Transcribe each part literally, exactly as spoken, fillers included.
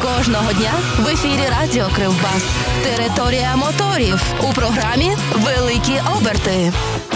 Кожного дня в ефірі Радіо Кривбас. Територія моторів. У програмі «Великі оберти».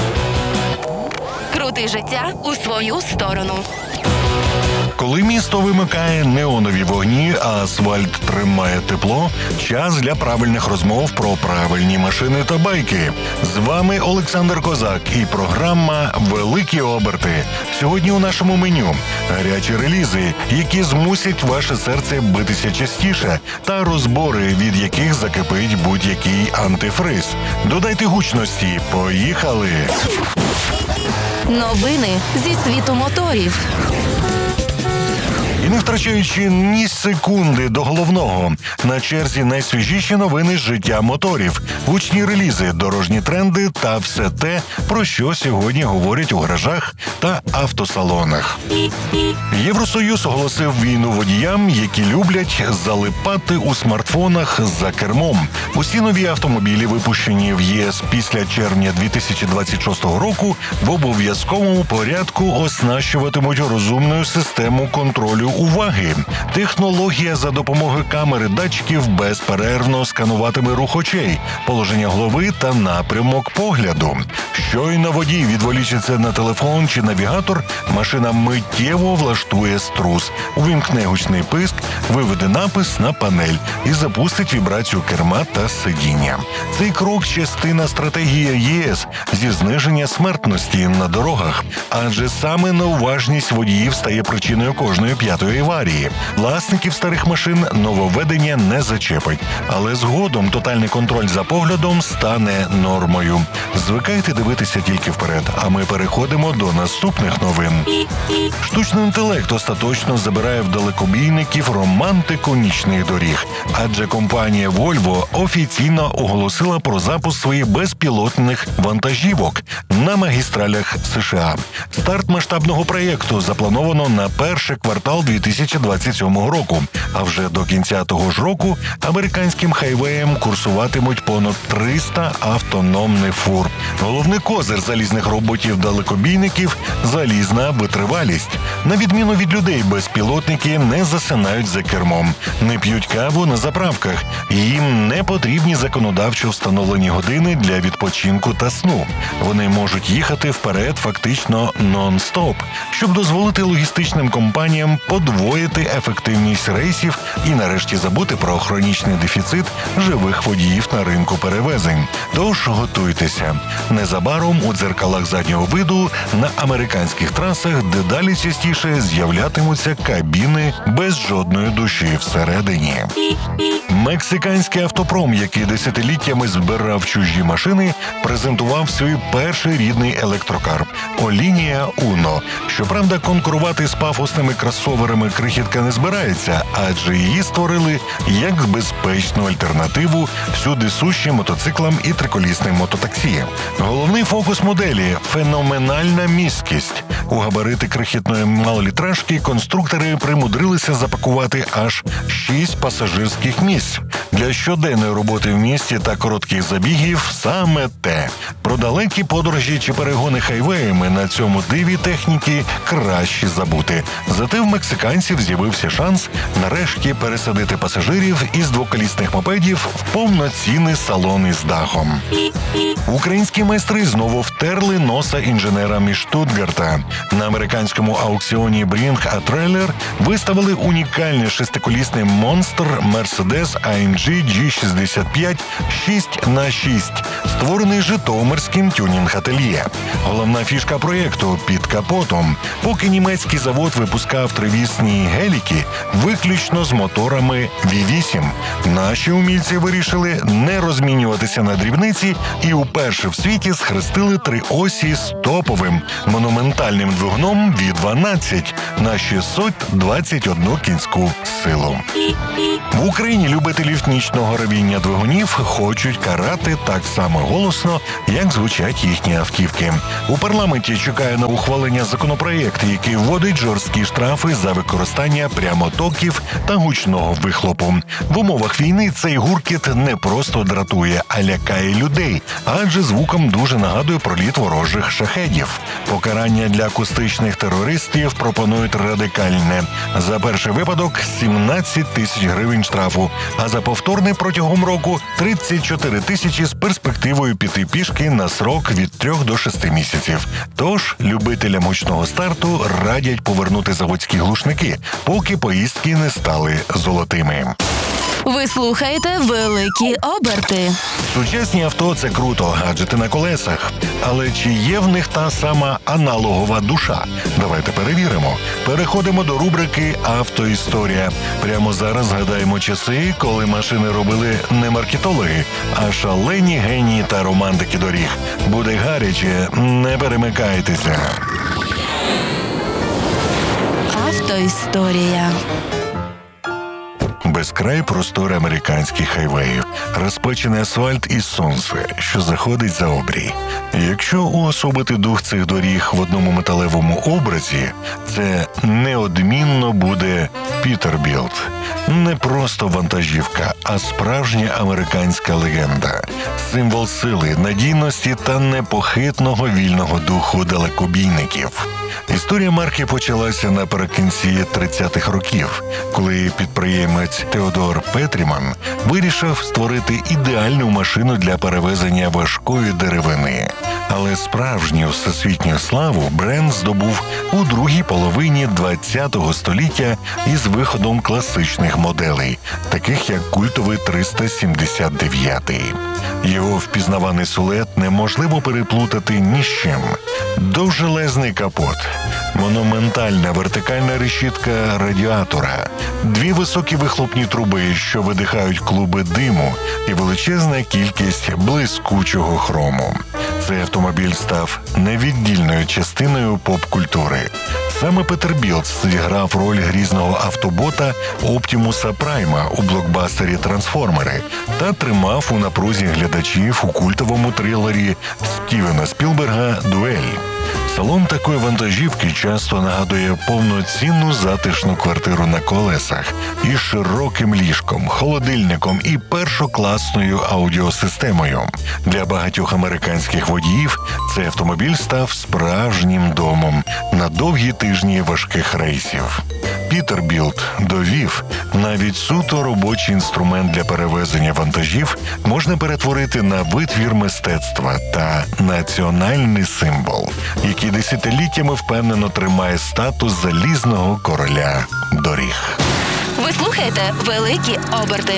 Крути життя у свою сторону. Коли місто вимикає неонові вогні, а асфальт тримає тепло, час для правильних розмов про правильні машини та байки. З вами Олександр Козак і програма «Великі оберти». Сьогодні у нашому меню гарячі релізи, які змусять ваше серце битися частіше, та розбори, від яких закипить будь-який антифриз. Додайте гучності. Поїхали! Новини зі світу моторів. І не втрачаючи ні секунди до головного, на черзі найсвіжіші новини з життя моторів, гучні релізи, дорожні тренди та все те, про що сьогодні говорять у гаражах та автосалонах. Євросоюз оголосив війну водіям, які люблять залипати у смартфонах за кермом. Усі нові автомобілі, випущені в ЄС після червня дві тисячі двадцять шостого року, в обов'язковому порядку оснащуватимуть розумною систему контролю уваги. Технологія за допомогою камери датчиків безперервно скануватиме рух очей, положення голови та напрямок погляду. Щойно водій відволічиться на телефон чи навігатор, машина миттєво влаштує струс, увімкне гучний писк, виведе напис на панель і запустить вібрацію керма та сидіння. Цей крок – частина стратегії ЄС зі зниження смертності на дорогах, адже саме неуважність водіїв стає причиною кожної п'ятої аварії. Власників старих машин нововведення не зачепить, але згодом тотальний контроль за поглядом стане нормою. Звикайте дивитися тільки вперед, а ми переходимо до наступних новин. Штучний інтелект остаточно забирає в далекобійників романтику нічних доріг, адже компанія Volvo офіційно оголосила про запуск своїх безпілотних вантажівок на магістралях США. Старт масштабного проєкту заплановано на перший квартал дві тисячі двадцять сьомого року, а вже до кінця того ж року американським хайвеєм курсуватимуть понад триста автономних фур. Головний козир залізних роботів-далекобійників – залізна витривалість. На відміну від людей, безпілотники не засинають за кермом, не п'ють каву на заправках, і їм не потрібні законодавчо встановлені години для відпочинку та сну. Вони можуть їхати вперед фактично нон-стоп, щоб дозволити логістичним компаніям подвоїти ефективність рейсів і нарешті забути про хронічний дефіцит живих водіїв на ринку перевезень. Тож готуйтеся. Незабаром у дзеркалах заднього виду на американських трасах дедалі частіше з'являтимуться кабіни без жодної душі всередині. Мексиканський автопром, який десятиліттями збирав чужі машини, презентував свій перший рідний електрокар – Олінія Уно. Щоправда, конкурувати з пафосними кросоверами крихітка не збирається, адже її створили як безпечну альтернативу всюди сущим мотоциклам і триколісним мототаксі. Головний фокус моделі – феноменальна місткість. У габарити крихітної малолітражки конструктори примудрилися запакувати аж шість пасажирських місць. Для щоденної роботи в місті та коротких забігів саме те. Про далекі подорожі чи перегони хайвеями на цьому диві техніки краще забути. Зате в мексиканців з'явився шанс нарешті пересадити пасажирів із двоколісних мопедів в повноцінний салон із дахом. Українські майстри знову втерли носа інженерам із Штутгарта. На американському аукціоні Bring a Trailer виставили унікальний шестиколісний монстр Mercedes ей ем джі джі шістдесят п'ять шість на шість, створений житомирським тюнінг-ательє. Головна фішка проєкту – під капотом. Поки німецький завод випускав тривісні геліки виключно з моторами ві вісім, наші умільці вирішили не розмінюватися на дрібниці і уперше в світі схрестили три осі з топовим монументальним двигуном ві дванадцять на шістсот двадцять одну кінську силу. В Україні любителів нічного ревіння двигунів хочуть карати так само голосно, як звучать їхні автівки. У парламенті чекає на ухвалення законопроєкт, який вводить жорсткі штрафи за використання прямотоків та гучного вихлопу. В умовах війни цей гуркіт не просто дратує, а лякає людей, адже звуком дуже нагадує проліт ворожих шахедів. Покарання для акустичних терористів пропонують радикальне. За перший випадок – сімнадцять тисяч гривень штрафу, а за повторний протягом року – тридцять чотири тисячі з перспективою піти пішки на срок від трьох до шести місяців. Тож любителям гучного старту радять повернути заводські глушники, поки поїздки не стали золотими. Ви слухаєте «Великі оберти». Сучасні авто – це круто, гаджети на колесах. Але чи є в них та сама аналогова душа? Давайте перевіримо. Переходимо до рубрики «Автоісторія». Прямо зараз згадаємо часи, коли машини робили не маркетологи, а шалені генії та романтики доріг. Буде гаряче, не перемикайтеся. Автоісторія. Безкрай простори американських хайвеїв, розпечений асфальт і сонце, що заходить за обрій. Якщо уособити дух цих доріг в одному металевому образі, це неодмінно буде Пітербілт. Не просто вантажівка, а справжня американська легенда. Символ сили, надійності та непохитного вільного духу далекобійників. Історія марки почалася наприкінці тридцятих років, коли підприємець Теодор Петріман вирішив створити ідеальну машину для перевезення важкої деревини. Але справжню всесвітню славу бренд здобув у другій половині ХХ століття із виходом класичних моделей, таких як культовий триста сімдесят дев'ять. Його впізнаваний силует неможливо переплутати ні з чим. Довжелезний капот, монументальна вертикальна решітка радіатора, дві високі вихлопні труби, що видихають клуби диму, і величезна кількість блискучого хрому. Цей автомобіль став невіддільною частиною поп-культури. Саме Петербілт зіграв роль грізного автобота Оптімуса Прайма у блокбастері «Трансформери» та тримав у напрузі глядачів у культовому трилері Стівена Спілберга «Дуель». Салон такої вантажівки часто нагадує повноцінну затишну квартиру на колесах із широким ліжком, холодильником і першокласною аудіосистемою. Для багатьох американських водіїв цей автомобіль став справжнім домом на довгі тижні важких рейсів. Пітербілт довів, навіть суто робочий інструмент для перевезення вантажів можна перетворити на витвір мистецтва та національний символ, який десятиліттями впевнено тримає статус залізного короля доріг. Ви слухаєте «Великі оберти».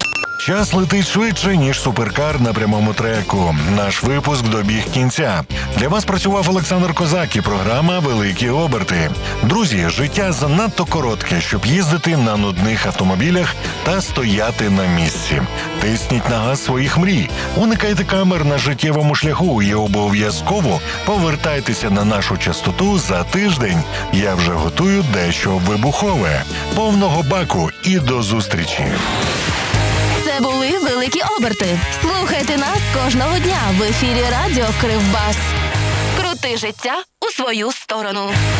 Час летить швидше, ніж суперкар на прямому треку. Наш випуск добіг кінця. Для вас працював Олександр Козак і програма «Великі оберти». Друзі, життя занадто коротке, щоб їздити на нудних автомобілях та стояти на місці. Тисніть на газ своїх мрій, уникайте камер на життєвому шляху і обов'язково повертайтеся на нашу частоту за тиждень. Я вже готую дещо вибухове. Повного баку і до зустрічі! Це були «Великі оберти». Слухайте нас кожного дня в ефірі радіо Кривбас. Крути життя у свою сторону.